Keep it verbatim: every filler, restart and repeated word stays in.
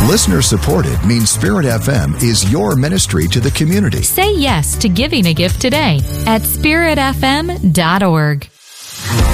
Listener supported means Spirit F M is your ministry to the community. Say yes to giving a gift today at spirit f m dot org.